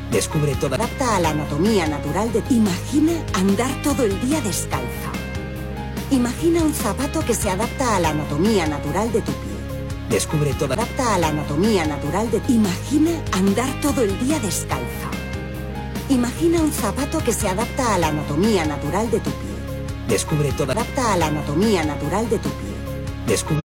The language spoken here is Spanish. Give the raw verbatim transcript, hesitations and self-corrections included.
Descubre todo. Adapta a la anatomía natural de... Imagina andar todo el día descalza. Imagina un zapato que se adapta a la anatomía natural de tu pie. Descubre todo. Adapta a la anatomía natural de... Imagina andar todo el día descalza. Imagina un zapato que se adapta a la anatomía natural de tu pie. Descubre todo. Adapta a la anatomía natural de tu pie. Descubre